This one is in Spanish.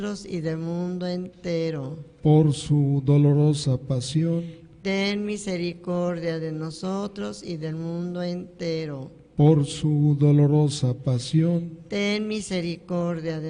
y del mundo entero. Por su dolorosa pasión, Ten misericordia de nosotros y del mundo entero. por su dolorosa pasión, Ten misericordia de